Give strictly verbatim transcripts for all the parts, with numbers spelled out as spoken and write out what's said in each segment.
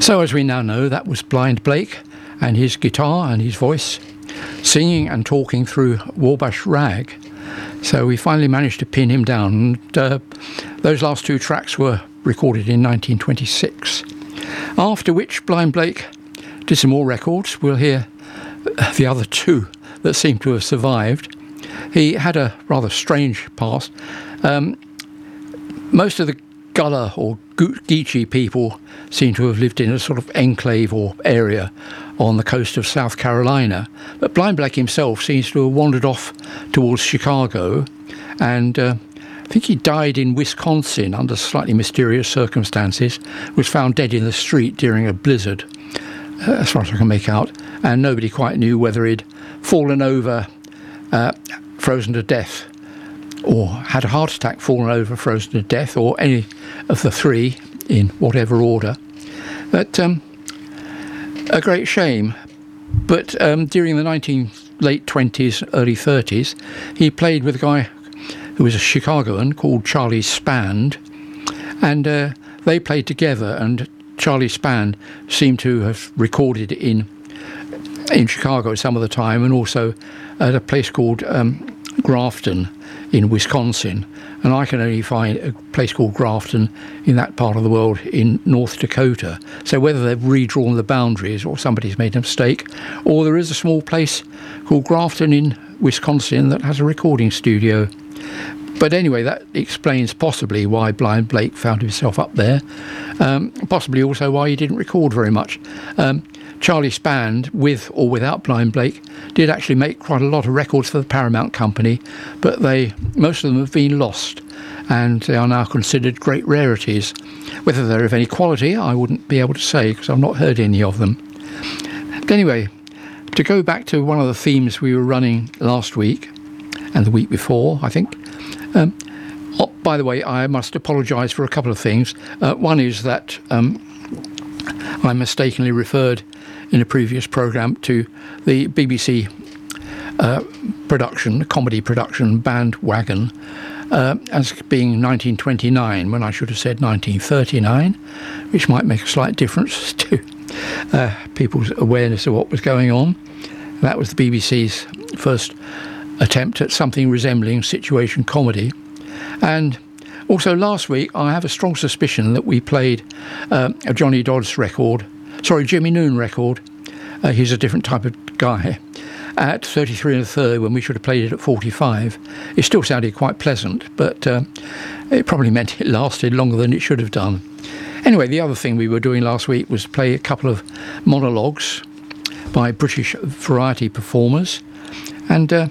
So as we now know, that was Blind Blake and his guitar and his voice singing and talking through Wabash Rag. So we finally managed to pin him down, and uh, those last two tracks were recorded in nineteen twenty-six. After which Blind Blake did some more records. We'll hear the other two that seem to have survived. He had a rather strange past. Um, most of the Gullah or Geechee people seem to have lived in a sort of enclave or area on the coast of South Carolina, but Blind Blake himself seems to have wandered off towards Chicago, and uh, I think he died in Wisconsin under slightly mysterious circumstances, was found dead in the street during a blizzard, uh, as far as I can make out, and nobody quite knew whether he'd fallen over, uh, frozen to death, or had a heart attack, fallen over, frozen to death, or any of the three in whatever order. But um, a great shame. But um, during the nineteen late twenties, early thirties, he played with a guy who was a Chicagoan called Charlie Spand, and uh, they played together. And Charlie Spand seemed to have recorded in in Chicago some of the time, and also at a place called um, Grafton in Wisconsin, and I can only find a place called Grafton in that part of the world in North Dakota. So whether they've redrawn the boundaries or somebody's made a mistake, or there is a small place called Grafton in Wisconsin that has a recording studio. But anyway, that explains possibly why Blind Blake found himself up there, um, possibly also why he didn't record very much. Um, Charlie Spand, with or without Blind Blake, did actually make quite a lot of records for the Paramount Company, but they most of them have been lost, and they are now considered great rarities. Whether they're of any quality, I wouldn't be able to say, because I've not heard any of them. But anyway, to go back to one of the themes we were running last week, and the week before, I think. Um, oh, by the way, I must apologise for a couple of things. Uh, one is that um, I mistakenly referred in a previous programme to the B B C uh, production, comedy production, Bandwagon, uh, as being nineteen twenty-nine, when I should have said nineteen thirty-nine, which might make a slight difference to uh, people's awareness of what was going on. That was the B B C's first attempt at something resembling situation comedy. And also last week I have a strong suspicion that we played uh, a Johnny Dodds record, sorry, Jimmy Noon record, uh, he's a different type of guy, at thirty-three and a third when we should have played it at forty-five. It still sounded quite pleasant, but uh, it probably meant it lasted longer than it should have done. Anyway, the other thing we were doing last week was play a couple of monologues by British variety performers, and uh,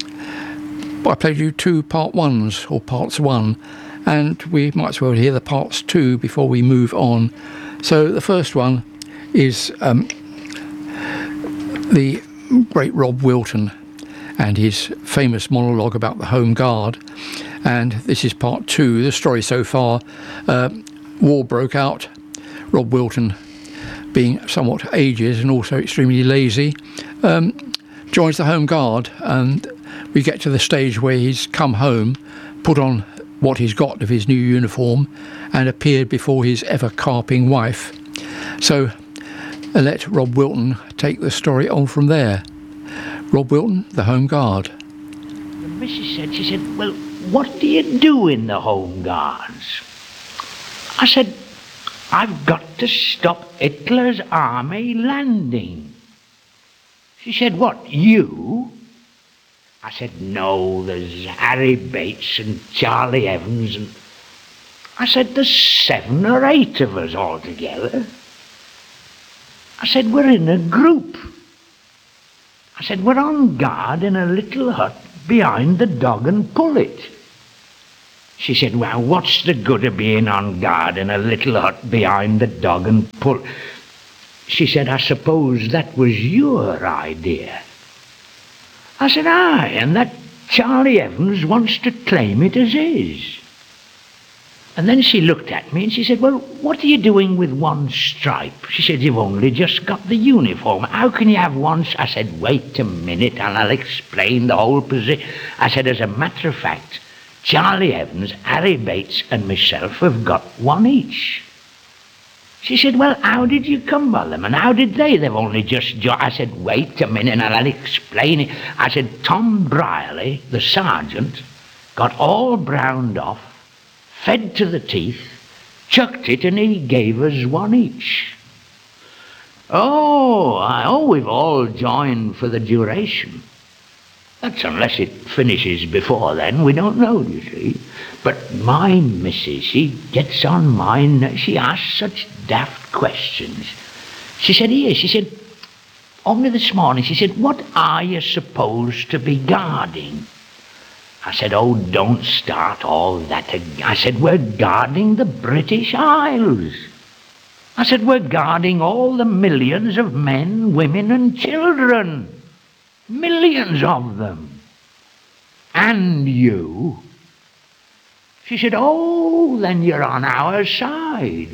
I played you two part ones, or parts one, and we might as well hear the parts two before we move on. So the first one is um, the great Rob Wilton and his famous monologue about the Home Guard, and this is part two. The story so far, uh, war broke out, Rob Wilton, being somewhat ageist and also extremely lazy, um, joins the Home Guard, and we get to the stage where he's come home, put on what he's got of his new uniform, and appeared before his ever-carping wife. So uh, let Rob Wilton take the story on from there. Rob Wilton, the Home Guard. The missus said, she said, well, what do you do in the Home Guards? I said, I've got to stop Hitler's army landing. She said, what, you? I said, no, there's Harry Bates and Charlie Evans, and I said, there's seven or eight of us all together. I said, we're in a group. I said, we're on guard in a little hut behind the Dog and Pullet. She said, well, what's the good of being on guard in a little hut behind the Dog and Pullet? She said, I suppose that was your idea. I said, aye, and that Charlie Evans wants to claim it as his. And then she looked at me and she said, well, what are you doing with one stripe? She said, you've only just got the uniform. How can you have one? I said, wait a minute and I'll explain the whole position. I said, as a matter of fact, Charlie Evans, Harry Bates and myself have got one each. She said, well, how did you come by them? And how did they? They've only just joined. I said, wait a minute, and I'll explain it. I said, Tom Brierley, the sergeant, got all browned off, fed to the teeth, chucked it, and he gave us one each. Oh, I, oh, we've all joined for the duration. That's unless it finishes before then. We don't know, you see. But my missus, she gets on my nerves. She asks such daft questions. She said, here, she said, only this morning, she said, what are you supposed to be guarding? I said, oh, don't start all that again. I said, we're guarding the British Isles. I said, we're guarding all the millions of men, women, and children. Millions of them. And you. She said, oh, then you're on our side.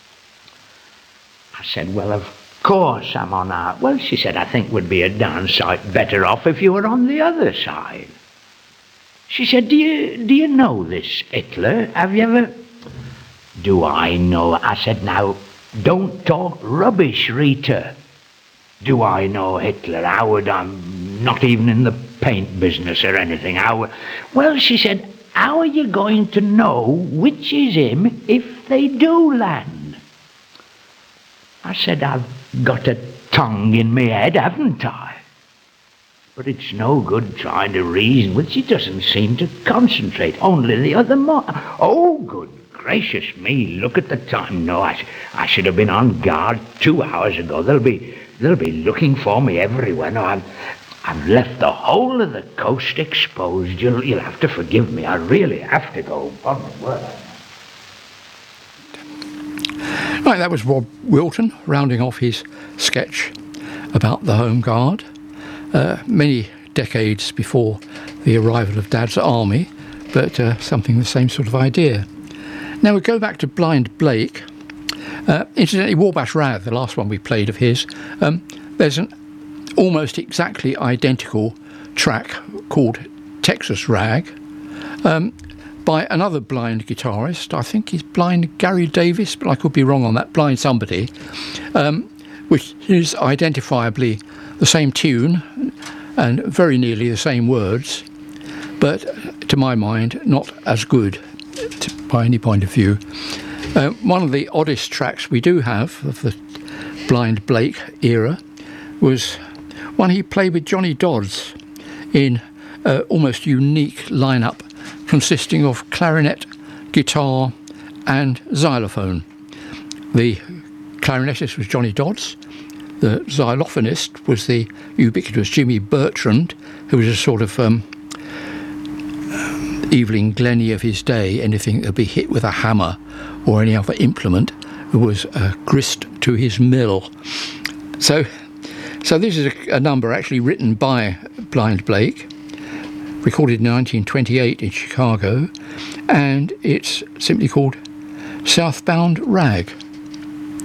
I said, well, of course I'm on our... Well, she said, I think we'd be a darn sight better off if you were on the other side. She said, do you, do you know this Hitler? Have you ever... Do I know? I said, now, don't talk rubbish, Rita. Do I know Hitler? Howard, I'm not even in the paint business or anything. How... Well, she said, how are you going to know which is him if they do land? I said, I've got a tongue in my head, haven't I? But it's no good trying to reason with. She doesn't seem to concentrate. Only the other morning. Oh, good gracious me, look at the time. No, I, I should have been on guard two hours ago. They'll be, they'll be looking for me everywhere. No, I've, I've left the whole of the coast exposed. You'll, you'll have to forgive me. I really have to go. On the word. Right, that was Rob Wilton rounding off his sketch about the Home Guard, uh, many decades before the arrival of Dad's army, but uh, something the same sort of idea. Now we go back to Blind Blake. Uh, incidentally, Wabash Rag, the last one we played of his, um, there's an almost exactly identical track called Texas Rag, um, by another blind guitarist. I think he's blind Gary Davis, but I could be wrong on that, blind somebody, um, which is identifiably the same tune and very nearly the same words, but to my mind not as good to, by any point of view. Uh, one of the oddest tracks we do have of the Blind Blake era was one he played with Johnny Dodds in an almost unique lineup consisting of clarinet, guitar and xylophone. The clarinetist was Johnny Dodds. The xylophonist was the ubiquitous Jimmy Bertrand, who was a sort of um, Evelyn Glennie of his day. Anything that would be hit with a hammer or any other implement was uh, grist to his mill. So, so this is a, a number actually written by Blind Blake, recorded in nineteen twenty-eight in Chicago, and it's simply called Southbound Rag.